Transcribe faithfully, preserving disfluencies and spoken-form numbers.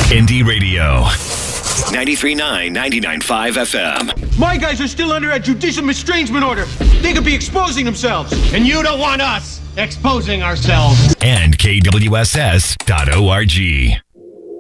Indie Radio. ninety-three point nine, ninety-nine point five F M. My guys are still under a judicial estrangement order. They could be exposing themselves. And you don't want us exposing ourselves. And K W S S dot org.